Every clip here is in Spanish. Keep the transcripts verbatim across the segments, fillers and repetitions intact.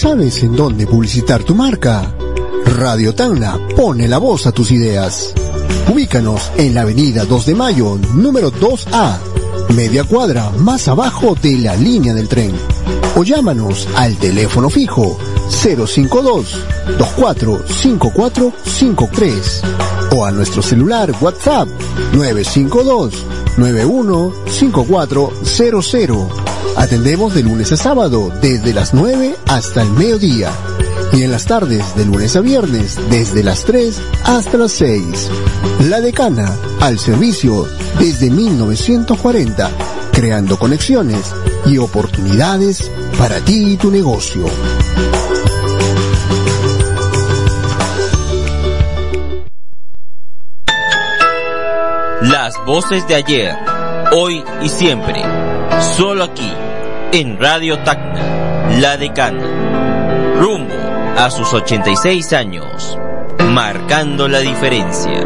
sabes en dónde publicitar tu marca? Radio Tacna pone la voz a tus ideas. Ubícanos en la avenida dos de mayo, número dos A, media cuadra más abajo de la línea del tren. O llámanos al teléfono fijo cero cinco dos, dos cuatro cinco cuatro cinco tres o a nuestro celular WhatsApp nueve cinco dos, nueve uno cinco cuatro cero cero. Atendemos de lunes a sábado desde las nueve hasta el mediodía y en las tardes de lunes a viernes desde las tres hasta las seis. La Decana, al servicio desde mil novecientos cuarenta, creando conexiones y oportunidades para ti y tu negocio. Las voces de ayer, hoy y siempre, solo aquí, en Radio Tacna, La Decana, rumbo a sus ochenta y seis años, marcando la diferencia.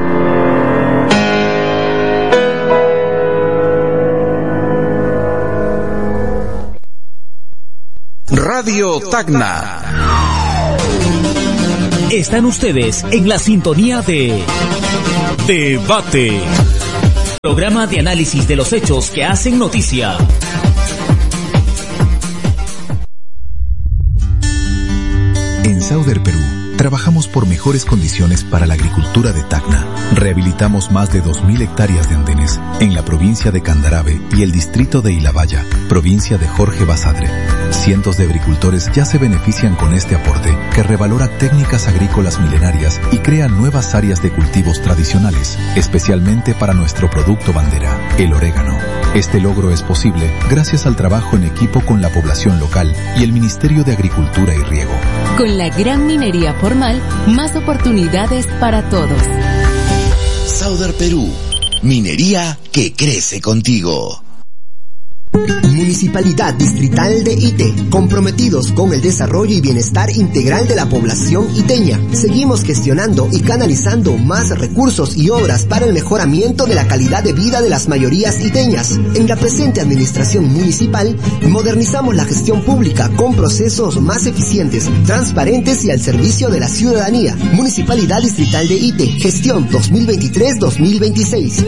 Radio Tacna. Están ustedes en la sintonía de Debate, programa de análisis de los hechos que hacen noticia. En Sauder Perú, trabajamos por mejores condiciones para la agricultura de Tacna. Rehabilitamos más de dos mil hectáreas de andenes en la provincia de Candarave y el distrito de Ilabaya, provincia de Jorge Basadre. Cientos de agricultores ya se benefician con este aporte que revalora técnicas agrícolas milenarias y crea nuevas áreas de cultivos tradicionales, especialmente para nuestro producto bandera, el orégano. Este logro es posible gracias al trabajo en equipo con la población local y el Ministerio de Agricultura y Riego. Con la gran minería formal, más oportunidades para todos. Sauder Perú, minería que crece contigo. Municipalidad Distrital de Ite, comprometidos con el desarrollo y bienestar integral de la población iteña. Seguimos gestionando y canalizando más recursos y obras para el mejoramiento de la calidad de vida de las mayorías iteñas. En la presente administración municipal, modernizamos la gestión pública con procesos más eficientes, transparentes y al servicio de la ciudadanía. Municipalidad Distrital de Ite, gestión dos mil veintitrés dos mil veintiséis.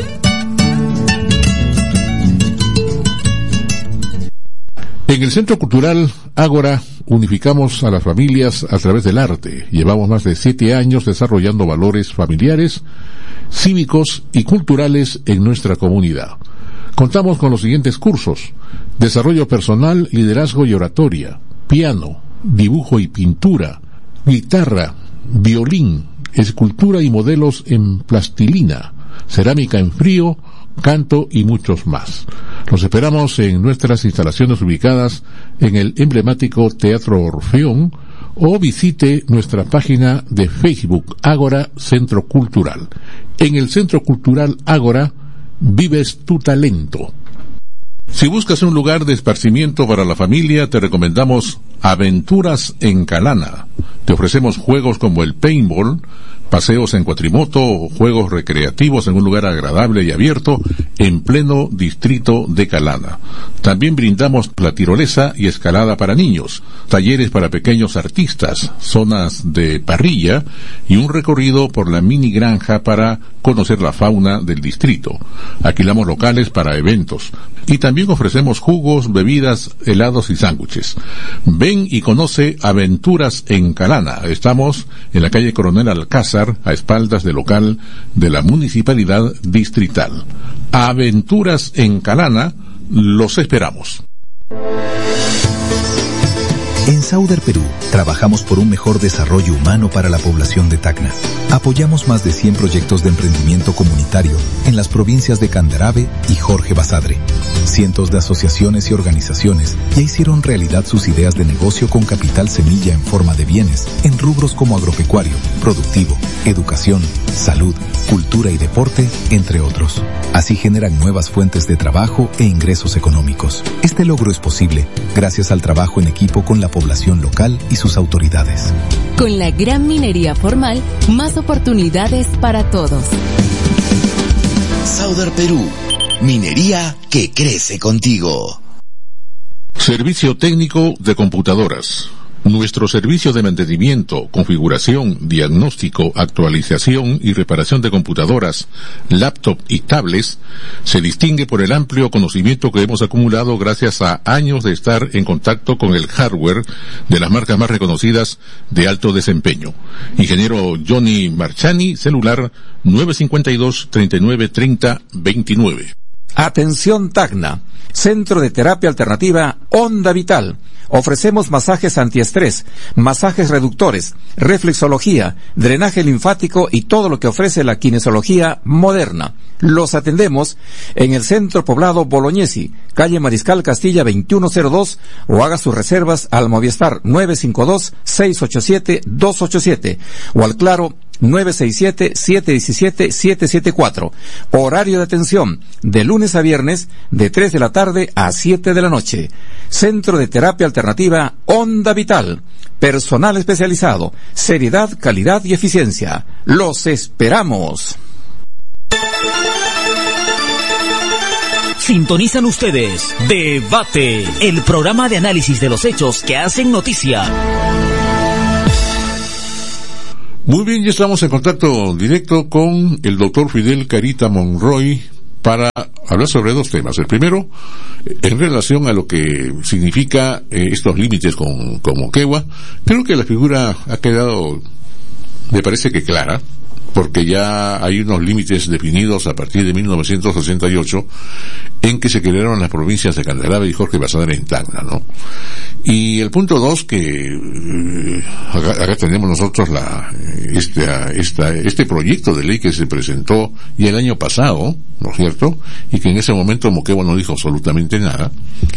En el Centro Cultural Ágora unificamos a las familias a través del arte. Llevamos más de siete años desarrollando valores familiares, cívicos y culturales en nuestra comunidad. Contamos con los siguientes cursos: desarrollo personal, liderazgo y oratoria, piano, dibujo y pintura, guitarra, violín, escultura y modelos en plastilina, cerámica en frío, canto y muchos más. Los esperamos en nuestras instalaciones ubicadas en el emblemático Teatro Orfeón o visite nuestra página de Facebook Ágora Centro Cultural. En el Centro Cultural Ágora vives tu talento. Si buscas un lugar de esparcimiento para la familia, te recomendamos Aventuras en Calana. Te ofrecemos juegos como el paintball, paseos en cuatrimoto o juegos recreativos en un lugar agradable y abierto en pleno distrito de Calana. También brindamos la tirolesa y escalada para niños, talleres para pequeños artistas, zonas de parrilla y un recorrido por la mini granja para conocer la fauna del distrito. Alquilamos locales para eventos y también ofrecemos jugos, bebidas, helados y sándwiches. Ven y conoce Aventuras en Calana. Estamos en la calle Coronel Alcázar, a espaldas del local de la Municipalidad Distrital. Aventuras en Calana, los esperamos. En Sauder Perú, trabajamos por un mejor desarrollo humano para la población de Tacna. Apoyamos más de cien proyectos de emprendimiento comunitario en las provincias de Candarave y Jorge Basadre. Cientos de asociaciones y organizaciones ya hicieron realidad sus ideas de negocio con capital semilla en forma de bienes en rubros como agropecuario, productivo, educación, salud, cultura y deporte, entre otros. Así generan nuevas fuentes de trabajo e ingresos económicos. Este logro es posible gracias al trabajo en equipo con la población local y sus autoridades. Con la gran minería formal, más oportunidades para todos. Sauder Perú, minería que crece contigo. Servicio técnico de computadoras. Nuestro servicio de mantenimiento, configuración, diagnóstico, actualización y reparación de computadoras, laptop y tablets se distingue por el amplio conocimiento que hemos acumulado gracias a años de estar en contacto con el hardware de las marcas más reconocidas de alto desempeño. Ingeniero Johnny Marchani, celular nueve cinco dos, treinta y nueve, treinta, veintinueve. Atención Tacna, Centro de Terapia Alternativa Onda Vital. Ofrecemos masajes antiestrés, masajes reductores, reflexología, drenaje linfático y todo lo que ofrece la kinesiología moderna. Los atendemos en el Centro Poblado Bolognesi, calle Mariscal Castilla veintiuno cero dos, o haga sus reservas al Movistar nueve cinco dos, seis ocho siete, dos ocho siete o al Claro nueve seis siete, siete uno siete, siete siete cuatro. Horario de atención de lunes a viernes de tres de la tarde a siete de la noche. Centro de Terapia Alternativa Onda Vital. Personal especializado, seriedad, calidad y eficiencia. Los esperamos. Sintonizan ustedes Debate, el programa de análisis de los hechos que hacen noticia. Muy bien, ya estamos en contacto directo con el doctor Fidel Carita Monroy para hablar sobre dos temas. El primero, en relación a lo que significa eh, estos límites con, con Moquegua. Creo que la figura ha quedado, me parece que clara, porque ya hay unos límites definidos a partir de mil novecientos sesenta y ocho en que se crearon las provincias de Candarave y Jorge Basadre en Tacna, ¿no? Y el punto dos, que eh, acá, acá tenemos nosotros la esta, esta, este proyecto de ley que se presentó ya el año pasado, ¿no es cierto? Y que en ese momento Moquegua no dijo absolutamente nada.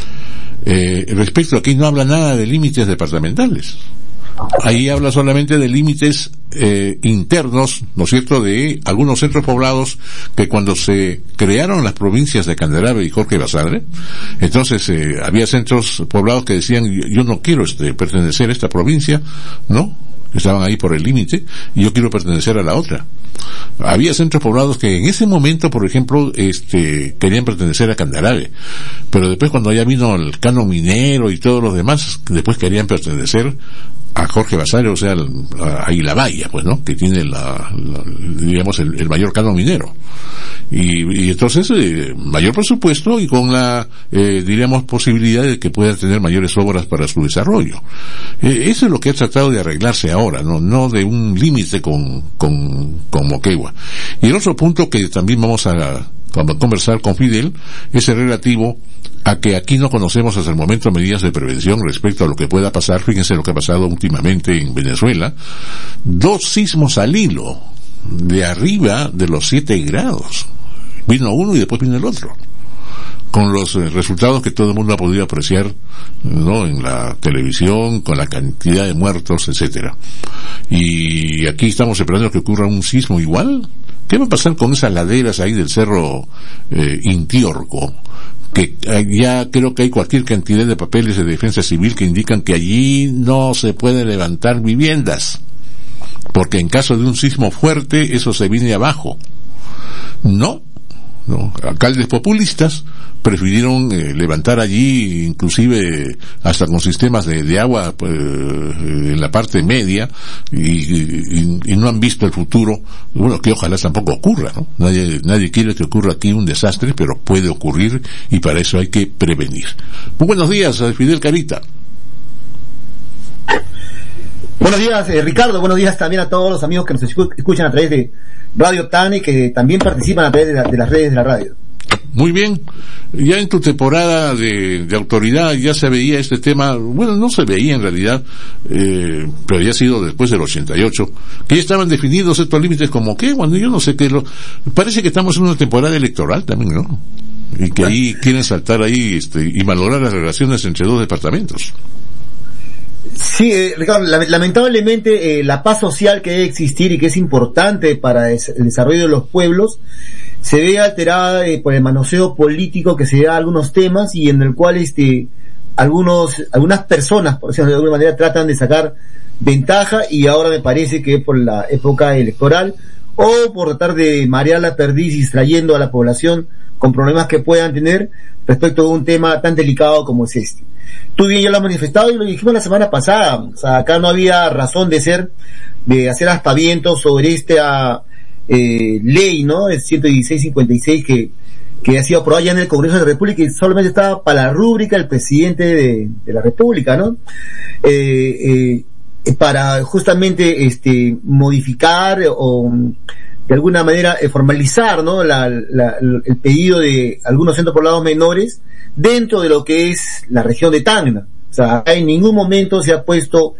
Eh, respecto aquí no habla nada de límites departamentales. Ahí habla solamente de límites eh, internos, ¿no es cierto?, de algunos centros poblados que cuando se crearon las provincias de Candarave y Jorge Basadre, entonces eh, había centros poblados que decían, yo no quiero este, pertenecer a esta provincia, ¿no? Estaban ahí por el límite, y yo quiero pertenecer a la otra. Había centros poblados que en ese momento, por ejemplo, este, querían pertenecer a Candarave, pero después cuando ya vino el canon minero y todos los demás, después querían pertenecer a Jorge Basadre, o sea, a Ilabaya, pues, ¿no? Que tiene la, la digamos, el, el mayor canon minero. Y, y entonces, eh, mayor presupuesto y con la, eh, diríamos, posibilidad de que puedan tener mayores obras para su desarrollo. Eh, eso es lo que ha tratado de arreglarse ahora, no, no de un límite con, con, con Moquegua. Y el otro punto que también vamos a, a conversar con Fidel es el relativo a que aquí no conocemos hasta el momento medidas de prevención respecto a lo que pueda pasar. Fíjense lo que ha pasado últimamente en Venezuela. Dos sismos al hilo, de arriba de los siete grados. Vino uno y después vino el otro, con los eh, resultados que todo el mundo ha podido apreciar, ¿no?, en la televisión, con la cantidad de muertos, etcétera. Y aquí estamos esperando que ocurra un sismo igual. ¿Qué va a pasar con esas laderas ahí del cerro eh, Intiorco? Que eh, ya creo que hay cualquier cantidad de papeles de defensa civil que indican que allí no se pueden levantar viviendas, porque en caso de un sismo fuerte eso se viene abajo. No, no, alcaldes populistas prefirieron eh, levantar allí, inclusive hasta con sistemas de, de agua pues, en la parte media, y, y, y no han visto el futuro. Bueno, que ojalá tampoco ocurra, ¿no? Nadie, nadie quiere que ocurra aquí un desastre, pero puede ocurrir y para eso hay que prevenir. Muy buenos días, Fidel Carita. Buenos días, eh, Ricardo. Buenos días también a todos los amigos que nos escu- escuchan a través de Radio Tacna y que también participan a través de, la, de las redes de la radio. Muy bien. Ya en tu temporada de, de autoridad ya se veía este tema, bueno, no se veía en realidad, eh, pero ya ha sido después del ochenta y ocho, que ya estaban definidos estos límites como que, bueno, yo no sé qué, lo, parece que estamos en una temporada electoral también, ¿no? Y que ahí quieren saltar ahí este, y valorar las relaciones entre dos departamentos. Sí, eh, Ricardo, lamentablemente eh, la paz social que debe existir y que es importante para el desarrollo de los pueblos se ve alterada eh, por el manoseo político que se da a algunos temas y en el cual este algunos algunas personas, por decirlo de alguna manera, tratan de sacar ventaja, y ahora me parece que por la época electoral o por tratar de marear la perdiz, distrayendo a la población con problemas que puedan tener respecto a un tema tan delicado como es este. tú bien ya lo has manifestado y lo dijimos la semana pasada. O sea, acá no había razón de ser, de hacer aspavientos sobre esta eh, ley, ¿no? El ciento dieciséis cincuenta y seis que, que ha sido aprobada ya en el Congreso de la República y solamente estaba para la rúbrica del presidente de, de la República, ¿no? Eh, eh, para justamente este modificar o de alguna manera eh, formalizar, ¿no? La, la, el pedido de algunos centros poblados menores dentro de lo que es la región de Tacna. O sea, en ningún momento se ha puesto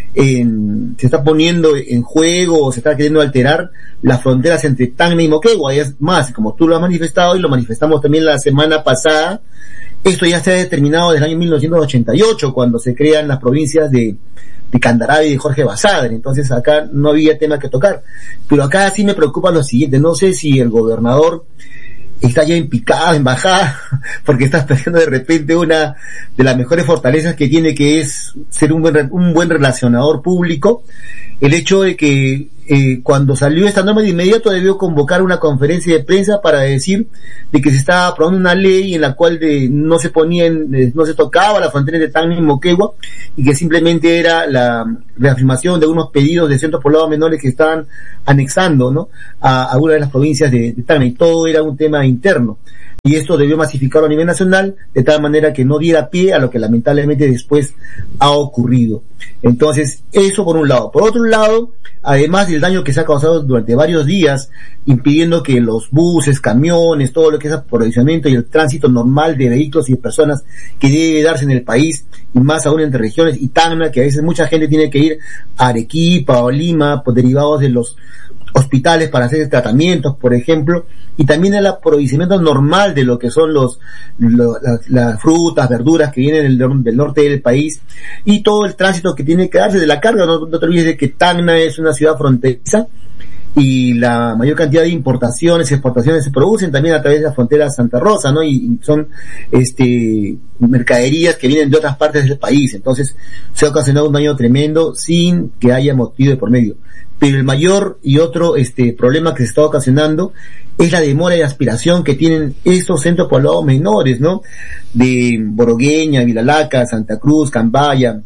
en, se está poniendo en juego o se está queriendo alterar las fronteras entre Tacna y Moquegua. Y es más, como tú lo has manifestado y lo manifestamos también la semana pasada, esto ya se ha determinado desde el año mil novecientos ochenta y ocho, cuando se crean las provincias de, de Candarave y de Jorge Basadre. Entonces acá no había tema que tocar. Pero acá sí me preocupa lo siguiente, no sé si el gobernador está ya en picada, en bajada, porque está perdiendo de repente una de las mejores fortalezas que tiene, que es ser un buen, un buen relacionador público. El hecho de que eh, cuando salió esta norma de inmediato debió convocar una conferencia de prensa para decir de que se estaba aprobando una ley en la cual de, no se ponía en, eh, no se tocaba la frontera de Tacna y Moquegua, y que simplemente era la reafirmación de unos pedidos de centros poblados menores que estaban anexando, ¿no? a, a una de las provincias de, de Tacna, y todo era un tema interno. Y esto debió masificarlo a nivel nacional, de tal manera que no diera pie a lo que lamentablemente después ha ocurrido. Entonces, eso por un lado. Por otro lado, además del daño que se ha causado durante varios días, impidiendo que los buses, camiones, todo lo que es aprovisionamiento y el tránsito normal de vehículos y de personas que debe darse en el país, y más aún entre regiones, y Tacna, que a veces mucha gente tiene que ir a Arequipa o Lima, por derivados de los hospitales para hacer tratamientos, por ejemplo, y también el aprovisionamiento normal de lo que son los, lo, las, las frutas, verduras que vienen del, del norte del país, y todo el tránsito que tiene que darse de la carga. No, no te olvides de que Tacna es una ciudad fronteriza y la mayor cantidad de importaciones y exportaciones se producen también a través de la frontera Santa Rosa, ¿no? Y, y son este mercaderías que vienen de otras partes del país. Entonces se ha ocasionado un daño tremendo sin que haya motivo de por medio. Pero el mayor y otro este problema que se está ocasionando es la demora y aspiración que tienen estos centros poblados menores, ¿no? De Borogueña, Vilalaca, Santa Cruz, Cambaya,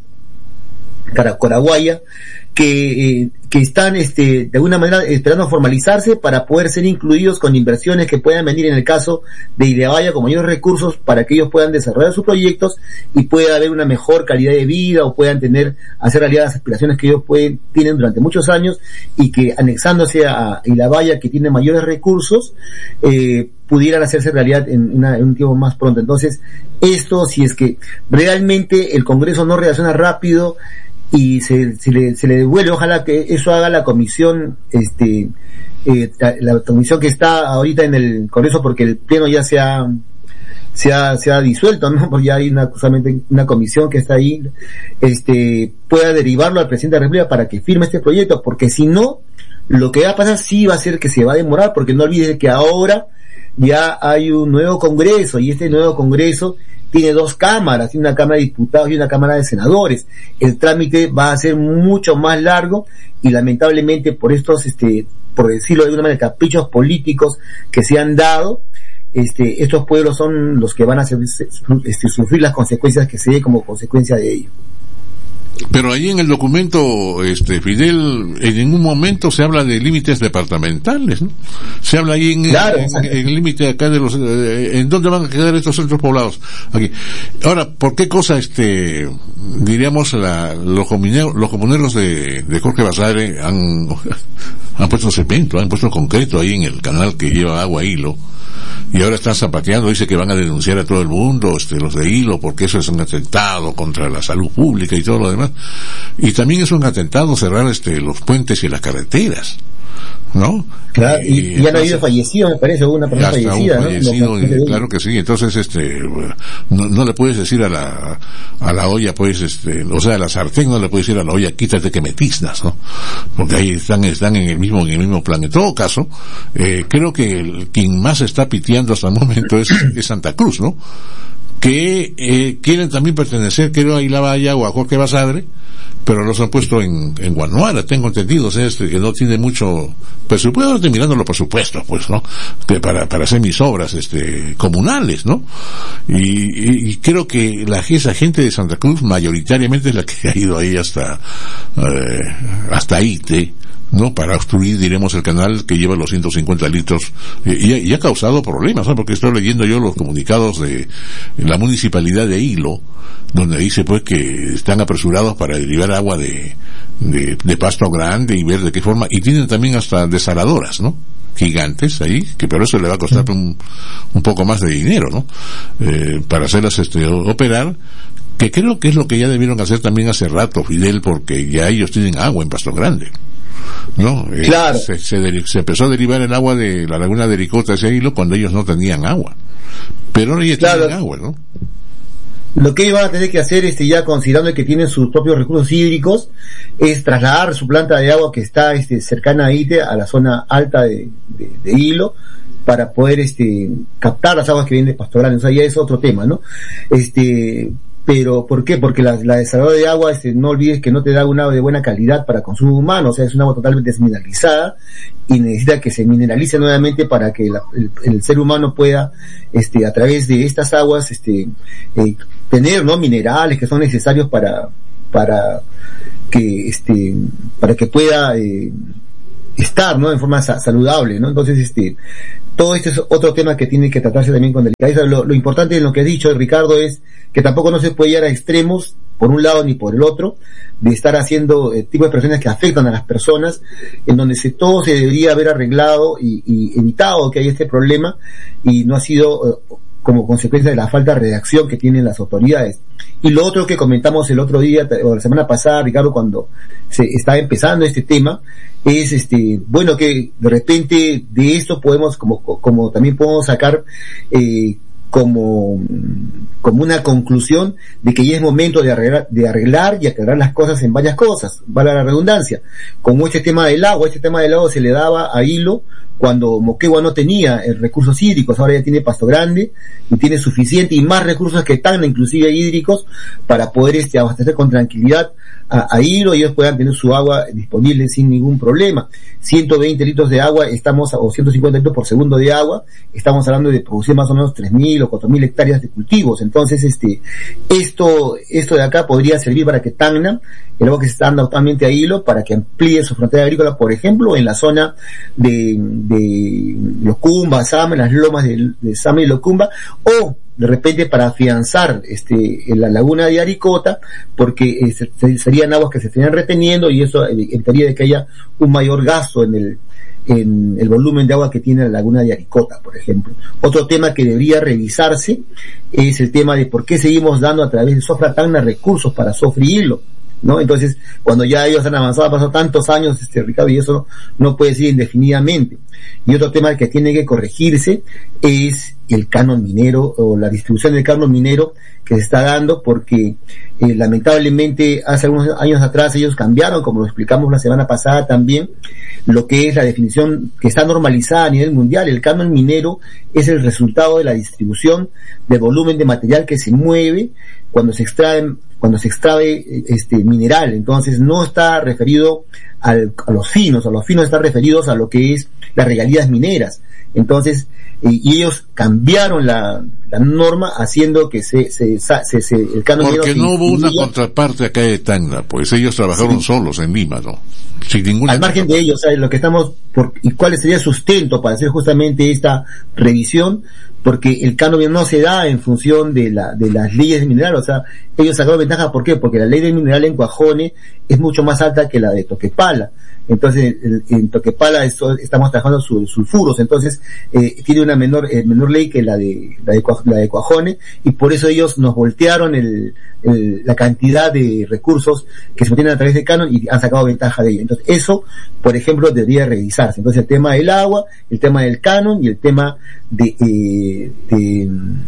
Coraguaya, que eh, que están este de alguna manera esperando formalizarse para poder ser incluidos con inversiones que puedan venir en el caso de Ideabaya con mayores recursos para que ellos puedan desarrollar sus proyectos y pueda haber una mejor calidad de vida, o puedan tener, hacer realidad las aspiraciones que ellos pueden, tienen durante muchos años, y que anexándose a Ideabaya, que tiene mayores recursos, eh, pudieran hacerse realidad en, una, en un tiempo más pronto. Entonces, esto, si es que realmente el Congreso no reacciona rápido y se, se le, se le devuelve, ojalá que eso haga la comisión, este, eh, la comisión que está ahorita en el Congreso, porque el pleno ya se ha, se ha, se ha disuelto, ¿no? Porque ya hay una, justamente una comisión que está ahí, este, pueda derivarlo al presidente de la República para que firme este proyecto, porque si no, lo que va a pasar sí va a ser que se va a demorar, porque no olvides que ahora ya hay un nuevo Congreso, y este nuevo Congreso tiene dos cámaras, tiene una Cámara de Diputados y una Cámara de Senadores. El trámite va a ser mucho más largo, y lamentablemente por estos, este, por decirlo de alguna manera, caprichos políticos que se han dado, este, estos pueblos son los que van a hacer, este, sufrir las consecuencias que se dé como consecuencia de ello. Pero ahí en el documento, este, Fidel, en ningún momento se habla de límites departamentales, ¿no? Se habla ahí en, claro, en, en, en el límite acá de los, eh, en dónde van a quedar estos centros poblados. Aquí. Ahora, ¿por qué cosa, este, diríamos, la, los comuneros, los comuneros de, de Jorge Basadre han, han puesto cemento, han puesto concreto ahí en el canal que lleva agua a Hilo? Y ahora están zapateando, dice que van a denunciar a todo el mundo, este, los de Hilo, porque eso es un atentado contra la salud pública y todo lo demás. Y también es un atentado cerrar este, los puentes y las carreteras, ¿no? Claro, y, y, y ya entonces, no ha habido fallecido, me parece, una persona fallecida, un fallecido, ¿no? Y, claro que sí. Entonces, este, no, no le puedes decir a la, a la olla, pues, este, o sea, a la sartén no le puedes decir a la olla, quítate que me tiznas, ¿no? Porque ahí están, están en el mismo, en el mismo plan. En todo caso, eh, creo que el, quien más está piteando hasta el momento es, es Santa Cruz, ¿no? Que, eh, quieren también pertenecer, creo, a Ilabaya o a Jorge Basadre, pero los han puesto en, en Guanuara, tengo entendido, o sea, este, que no tiene mucho presupuesto, estoy mirando los presupuestos, pues, ¿no? Que para, para hacer mis obras, este, comunales, ¿no? Y, y, y creo que la, esa gente de Santa Cruz mayoritariamente es la que ha ido ahí hasta, eh, hasta Ite, ¿no? Para obstruir, diremos, el canal que lleva los ciento cincuenta litros, y, y, y ha causado problemas, ¿no? Porque estoy leyendo yo los comunicados de la municipalidad de Hilo, donde dice pues que están apresurados para derivar agua de, de, de Pasto Grande y ver de qué forma, y tienen también hasta desaladoras, ¿no? Gigantes ahí, que pero eso le va a costar un, un poco más de dinero, ¿no? Eh, para hacerlas este, operar, que creo que es lo que ya debieron hacer también hace rato, Fidel, porque ya ellos tienen agua en Pasto Grande, ¿no? Eh, claro. Se, se, se empezó a derivar el agua de la laguna de Ericota hacia Hilo cuando ellos no tenían agua, pero ahora ya claro. tienen agua, ¿no? Lo que ellos van a tener que hacer, este, ya considerando que tienen sus propios recursos hídricos, es trasladar su planta de agua que está, este, cercana a Ite, a la zona alta de, de, de Hilo, para poder, este, captar las aguas que vienen de Pasto Grande. O sea, ya es otro tema, ¿no? Este, pero, ¿por qué? Porque la, la desaladora de agua, este, no olvides que no te da un agua de buena calidad para consumo humano, o sea, es un agua totalmente desmineralizada, y necesita que se mineralice nuevamente para que la, el, el ser humano pueda, este, a través de estas aguas, este, eh, tener, ¿no?, minerales que son necesarios para, para que, este, para que pueda, eh, estar, ¿no?, en forma sa- saludable, ¿no? Entonces, este, todo esto es otro tema que tiene que tratarse también con delicadeza. Lo, lo importante en lo que has dicho, Ricardo, es que tampoco no se puede llegar a extremos por un lado ni por el otro, de estar haciendo eh, tipo de presiones que afectan a las personas, en donde se, todo se debería haber arreglado y, y evitado que haya este problema, y no ha sido eh, como consecuencia de la falta de reacción que tienen las autoridades. Y lo otro que comentamos el otro día, o la semana pasada, Ricardo, cuando se estaba empezando este tema, es este, bueno, que de repente de esto podemos, como, como también podemos sacar, eh, como, como una conclusión de que ya es momento de arreglar, de arreglar y aclarar las cosas en varias cosas, vale la redundancia. Como este tema del agua, este tema del agua se le daba a Hilo cuando Moquegua no tenía eh, recursos hídricos, ahora ya tiene Pasto Grande y tiene suficiente y más recursos que Tacna, inclusive hídricos, para poder este abastecer con tranquilidad a, a Hilo, y ellos puedan tener su agua disponible sin ningún problema. ciento veinte litros de agua, estamos, o ciento cincuenta litros por segundo de agua, estamos hablando de producir más o menos tres mil o cuatro mil hectáreas de cultivos. Entonces, este, esto, esto de acá podría servir para que Tacna, el agua que se está dando actualmente a Hilo, para que amplíe su frontera agrícola, por ejemplo, en la zona de, de Locumba, Sama, en las lomas de, de Sama y Locumba, o de repente para afianzar este en la laguna de Aricota, porque eh, se, serían aguas que se estarían reteniendo, y eso evitaría de que haya un mayor gasto en el en el volumen de agua que tiene la laguna de Aricota, por ejemplo. Otro tema que debería revisarse es el tema de por qué seguimos dando a través de Sofra Tacna recursos para Sofri Hilo, ¿no? Entonces, cuando ya ellos han avanzado, han pasado tantos años, este Ricardo, y eso no, no puede ser indefinidamente. Y otro tema que tiene que corregirse es el canon minero, o la distribución del canon minero que se está dando, porque eh, lamentablemente hace algunos años atrás ellos cambiaron, como lo explicamos la semana pasada también, lo que es la definición que está normalizada a nivel mundial. El canon minero es el resultado de la distribución del volumen de material que se mueve cuando se extrae cuando se extrae este mineral. Entonces no está referido al, a los finos, a los finos está referidos a lo que es las regalías mineras. Entonces, y, y ellos cambiaron la, la norma haciendo que se, se, se, se el canon minero porque no hubo una contraparte acá de Tacna, pues ellos trabajaron sí. solos en Lima, ¿no? Sin ninguna al margen de ellos, ¿sabes? Lo que estamos por, y cuál sería el sustento para hacer justamente esta revisión, porque el canon no se da en función de la de las leyes de mineral. O sea, ellos sacaron ventaja, ¿por qué? Porque la ley de mineral en Cuajone es mucho más alta que la de Toquepala. Entonces, en, en Toquepala esto, estamos trabajando sul, sulfuros, entonces eh, tiene una menor eh, menor ley que la de la de, la de Cuajone, y por eso ellos nos voltearon el, el, la cantidad de recursos que se obtienen a través de canon y han sacado ventaja de ello. Entonces, eso, por ejemplo, debería revisarse. Entonces, el tema del agua, el tema del canon y el tema de eh, de,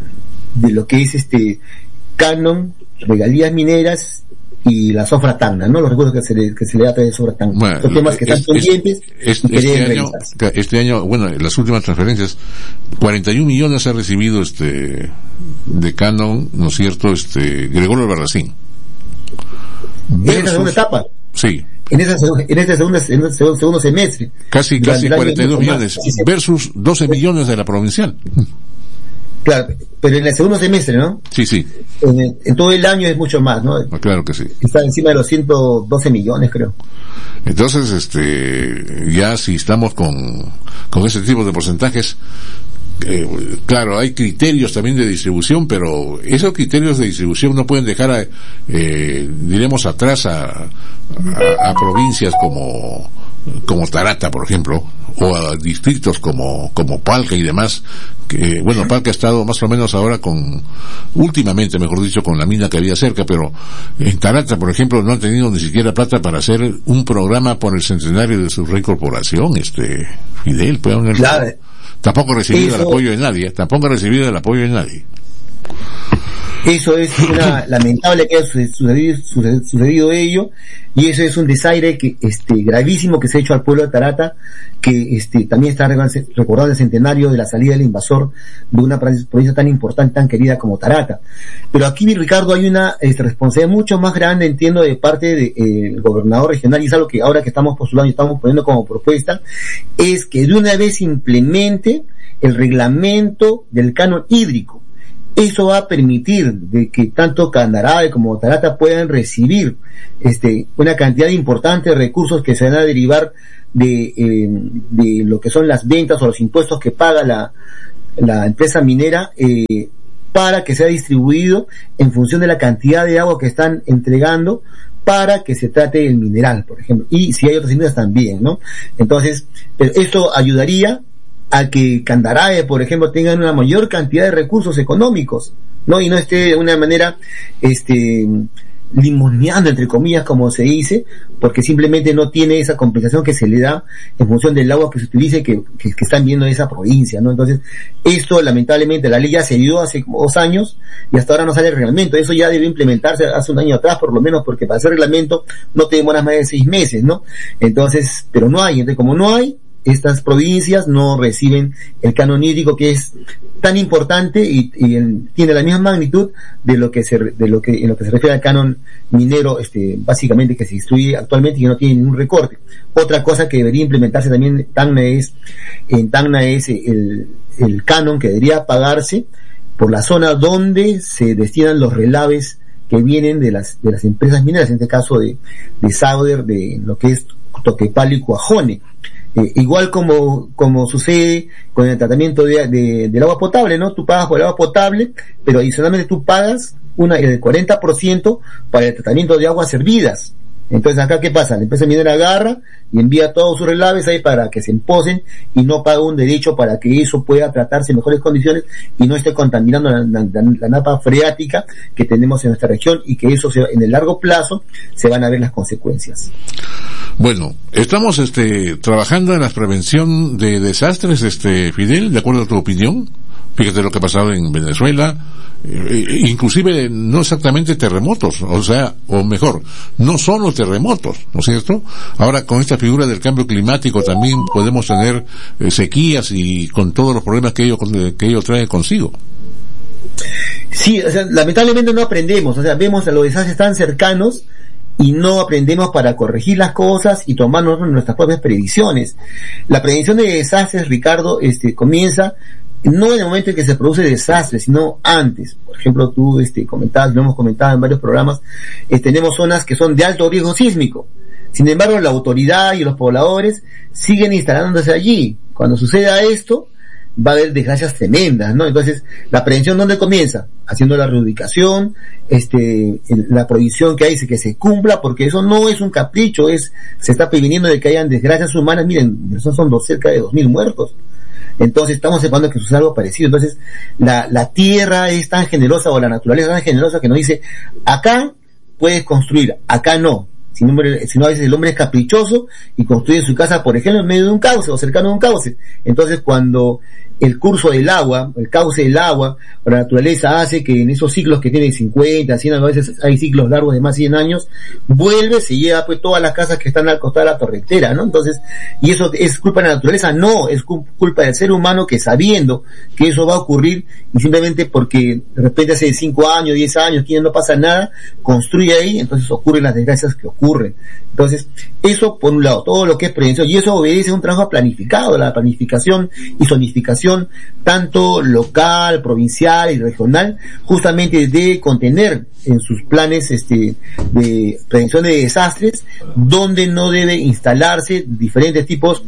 de lo que es este canon, regalías mineras y la Sofra Tacna, ¿no? Los recursos que se le, que se le da a través de Sofra Tacna. Bueno, son temas que es, están pendientes es, y que este deben año, revisarse. Este año, bueno, las últimas transferencias, cuarenta y un millones ha recibido este de canon, ¿no es cierto? Este Gregorio Albarracín. Versus, en esa segunda etapa. Sí. En, esa, en este segundo, en este segundo semestre. Casi, casi cuarenta y dos millones. Sí, sí. Versus doce millones de la provincial. Claro, pero en el segundo semestre, ¿no? Sí, sí. En, el, en todo el año es mucho más, ¿no? Claro que sí. Está encima de los ciento doce millones, creo. Entonces, este, ya si estamos con, con ese tipo de porcentajes, eh, claro, hay criterios también de distribución, pero esos criterios de distribución no pueden dejar, a, eh, diremos, atrás a, a, a provincias como, como Tarata, por ejemplo, o a distritos como, como Palca y demás, que, bueno, Palca ha estado más o menos ahora con, últimamente, mejor dicho, con la mina que había cerca, pero en Tarata, por ejemplo, no han tenido ni siquiera plata para hacer un programa por el centenario de su reincorporación, este, Fidel, pues, el, claro. Tampoco ha recibido Eso... el apoyo de nadie, tampoco ha recibido el apoyo de nadie. Eso es una lamentable que haya sucedido, sucedido, sucedido ello, y eso es un desaire que este gravísimo que se ha hecho al pueblo de Tarata, que este también está recordando el centenario de la salida del invasor de una provincia tan importante, tan querida como Tarata. Pero aquí, Ricardo, hay una este, responsabilidad mucho más grande, entiendo, de parte del de, eh, gobernador regional, y es algo que ahora que estamos postulando y estamos poniendo como propuesta, es que de una vez implemente el reglamento del canon hídrico. Eso va a permitir de que tanto Candarave como Tarata puedan recibir este una cantidad importante de recursos que se van a derivar de, eh, de lo que son las ventas o los impuestos que paga la, la empresa minera, eh, para que sea distribuido en función de la cantidad de agua que están entregando para que se trate el mineral, por ejemplo, y si hay otras industrias también, ¿no? Entonces, pero esto ayudaría a que Candarave, por ejemplo, tengan una mayor cantidad de recursos económicos, ¿no? Y no esté de una manera, este, limoneando, entre comillas, como se dice, porque simplemente no tiene esa compensación que se le da en función del agua que se utilice, que, que, que están viendo en esa provincia, ¿no? Entonces, esto, lamentablemente, la ley ya se dio hace como dos años, y hasta ahora no sale el reglamento. Eso ya debió implementarse hace un año atrás, por lo menos, porque para hacer reglamento no te demoras más de seis meses, ¿no? Entonces, pero no hay, entonces, como no hay, estas provincias no reciben el canon hídrico, que es tan importante y, y el, tiene la misma magnitud de lo que se de lo que en lo que se refiere al canon minero, este básicamente, que se distribuye actualmente y que no tiene ningún recorte. Otra cosa que debería implementarse también en Tacna es en Tacna es el el canon que debería pagarse por la zona donde se destinan los relaves que vienen de las de las empresas mineras, en este caso de de Sauder, de lo que es Toquepala y Cuajone. Eh, igual como como sucede con el tratamiento de, de, del agua potable, ¿no? Tú pagas por el agua potable, pero adicionalmente tú pagas una el cuarenta por ciento para el tratamiento de aguas hervidas. Entonces, acá, ¿qué pasa? La empresa minera agarra y envía todos sus relaves ahí para que se emposen y no paga un derecho para que eso pueda tratarse en mejores condiciones y no esté contaminando la, la, la napa freática que tenemos en nuestra región, y que eso se, en el largo plazo se van a ver las consecuencias. Bueno, estamos este trabajando en la prevención de desastres, este Fidel, de acuerdo a tu opinión. Fíjate lo que ha pasado en Venezuela, eh, inclusive no exactamente terremotos, o sea, o mejor, no solo terremotos, ¿no es cierto? Ahora, con esta figura del cambio climático también podemos tener eh, sequías y con todos los problemas que ello, que ello trae consigo. Sí, o sea, lamentablemente no aprendemos, o sea, vemos a los desastres tan cercanos y no aprendemos para corregir las cosas y tomarnos nuestras propias previsiones. La prevención de desastres, Ricardo, este, comienza no en el momento en que se produce desastre, sino antes. Por ejemplo, tú este comentabas, lo hemos comentado en varios programas, eh, tenemos zonas que son de alto riesgo sísmico. Sin embargo, la autoridad y los pobladores siguen instalándose allí. Cuando suceda esto, va a haber desgracias tremendas, ¿no? Entonces, la prevención, ¿dónde comienza? Haciendo la reubicación, este, el, la prohibición que hay, que se cumpla, porque eso no es un capricho, es, se está previniendo de que hayan desgracias humanas. Miren, son, son dos, cerca de dos mil muertos. Entonces estamos esperando que suceda algo parecido. Entonces la, la tierra es tan generosa, o la naturaleza es tan generosa, que nos dice, acá puedes construir, acá no. Si no, si no, a veces el hombre es caprichoso y construye su casa, por ejemplo, en medio de un cauce o cercano a un cauce. Entonces, cuando el curso del agua, el cauce del agua, la naturaleza hace que en esos ciclos que tiene cincuenta, cien, a veces hay ciclos largos de más de cien años, vuelve, se lleva pues todas las casas que están al costado de la torrentera, ¿no? Entonces, ¿y eso es culpa de la naturaleza? No, es culpa del ser humano que sabiendo que eso va a ocurrir y simplemente porque de repente hace cinco años, diez años, que no pasa nada, construye ahí, entonces ocurren las desgracias que ocurren. Entonces, eso por un lado, todo lo que es prevención, y eso obedece a un trabajo planificado, la planificación y zonificación, tanto local, provincial y regional, justamente de contener en sus planes este de prevención de desastres, donde no debe instalarse diferentes tipos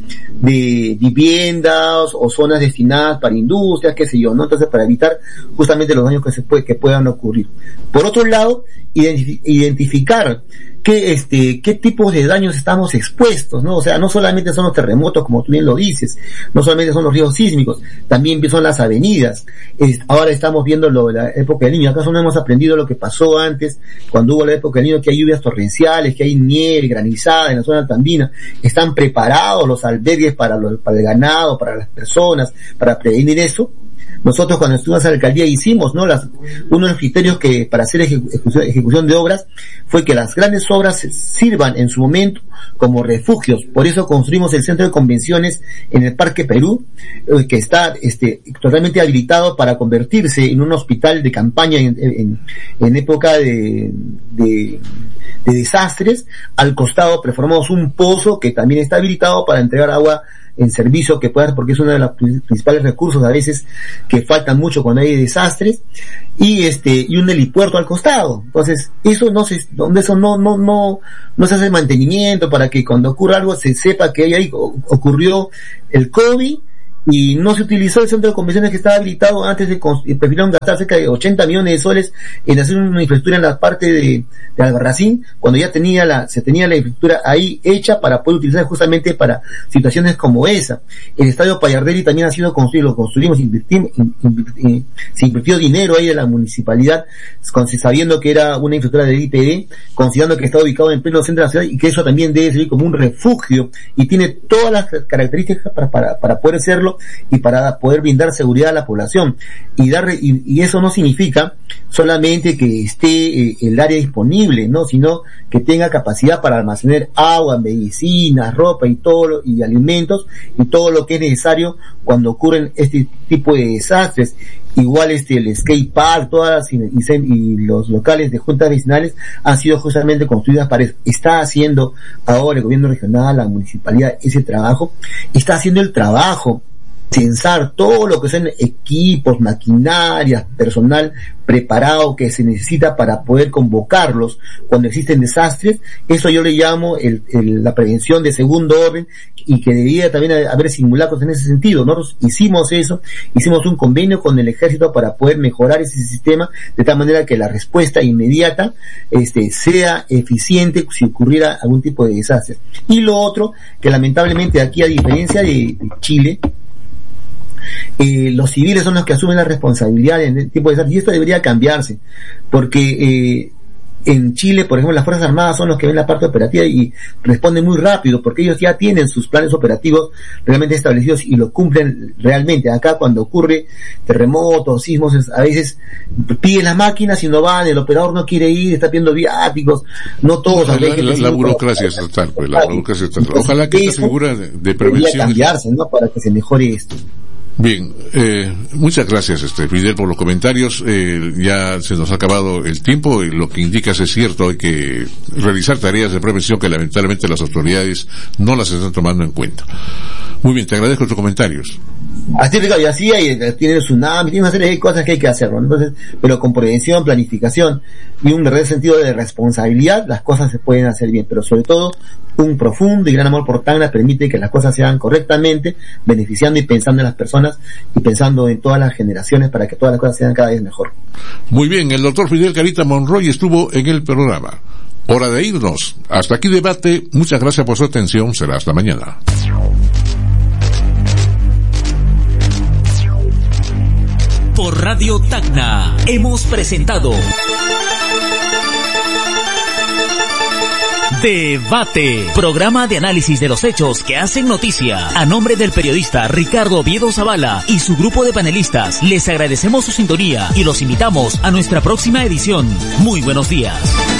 de viviendas o zonas destinadas para industrias, qué sé yo, ¿no? Entonces, para evitar justamente los daños que se puede, que puedan ocurrir. Por otro lado, identif- identificar qué este qué tipos de daños estamos expuestos, ¿no? O sea, no solamente son los terremotos, como tú bien lo dices, no solamente son los ríos sísmicos, también son las avenidas. Es, ahora estamos viendo lo de la época del Niño. ¿Acaso no hemos aprendido lo que pasó antes, cuando hubo la época del Niño, que hay lluvias torrenciales, que hay nieve, granizada en la zona andina? Están preparados los albergues para, los, para el ganado, para las personas, para prevenir eso. Nosotros cuando estuvimos en la alcaldía hicimos, ¿no? Las, uno de los criterios que para hacer ejecución, ejecución de obras fue que las grandes obras sirvan en su momento como refugios. Por eso construimos el centro de convenciones en el Parque Perú, eh, que está este totalmente habilitado para convertirse en un hospital de campaña en, en, en época de, de, de desastres. Al costado preformamos un pozo que también está habilitado para entregar agua en servicio que puedas, porque es uno de los principales recursos a veces que faltan mucho cuando hay desastres, y este y un helipuerto al costado. Entonces eso no se donde eso no no no no se hace mantenimiento para que cuando ocurra algo se sepa que ahí, ahí ocurrió el COVID y no se utilizó el centro de convenciones que estaba habilitado antes de construir. Prefirieron gastar cerca de ochenta millones de soles en hacer una infraestructura en la parte de, de Albarracín, cuando ya tenía la, se tenía la infraestructura ahí hecha para poder utilizar justamente para situaciones como esa. El estadio Payardelli también ha sido construido, lo construimos, invertimos, invertimos, se invirtió dinero ahí de la municipalidad, sabiendo que era una infraestructura de I P D, considerando que está ubicado en pleno centro de la ciudad y que eso también debe servir como un refugio y tiene todas las características para, para, para poder serlo y para poder brindar seguridad a la población. Y dar y, y eso no significa solamente que esté eh, el área disponible, no, sino que tenga capacidad para almacenar agua, medicinas, ropa y todo y alimentos y todo lo que es necesario cuando ocurren este tipo de desastres. Igual este el skate park, todas y, y los locales de juntas vecinales han sido justamente construidas para eso. Está haciendo ahora el gobierno regional, la municipalidad, ese trabajo, está haciendo el trabajo, censar todo lo que son equipos, maquinarias, personal preparado que se necesita para poder convocarlos cuando existen desastres. Eso yo le llamo el, el, la prevención de segundo orden, y que debía también haber simulacros en ese sentido. Nosotros hicimos eso, hicimos un convenio con el ejército para poder mejorar ese sistema de tal manera que la respuesta inmediata este sea eficiente si ocurriera algún tipo de desastre. Y lo otro, que lamentablemente aquí, a diferencia de, de Chile, Eh, los civiles son los que asumen la responsabilidad en el tipo de desastres, y esto debería cambiarse, porque eh, en Chile, por ejemplo, las Fuerzas Armadas son los que ven la parte operativa y responden muy rápido, porque ellos ya tienen sus planes operativos realmente establecidos y lo cumplen realmente. Acá cuando ocurre terremotos, sismos, a veces piden las máquinas y no van, el operador no quiere ir, está pidiendo viáticos, no todos. No, la, la, la burocracia es tal, pues, la burocracia es tal. Ojalá que esta figura de, de prevención debería cambiarse, ¿no?, para que se mejore esto. Bien, eh, muchas gracias, este Fidel, por los comentarios. Eh, ya se nos ha acabado el tiempo y lo que indicas es cierto, hay que realizar tareas de prevención que lamentablemente las autoridades no las están tomando en cuenta. Muy bien, te agradezco tus comentarios. Así es, y así hay, tiene el tsunami, tiene una serie de cosas que hay que hacerlo, ¿no? Entonces, pero con prevención, planificación y un verdadero sentido de responsabilidad, las cosas se pueden hacer bien, pero sobre todo un profundo y gran amor por Tacna permite que las cosas se hagan correctamente, beneficiando y pensando en las personas y pensando en todas las generaciones para que todas las cosas sean cada vez mejor. Muy bien, el doctor Fidel Carita Monroy estuvo en el programa. Hora de irnos. Hasta aquí debate. Muchas gracias por su atención. Será hasta mañana. Por Radio Tacna hemos presentado Debate, programa de análisis de los hechos que hacen noticia. A nombre del periodista Ricardo Oviedo Zavala y su grupo de panelistas, les agradecemos su sintonía y los invitamos a nuestra próxima edición. Muy buenos días.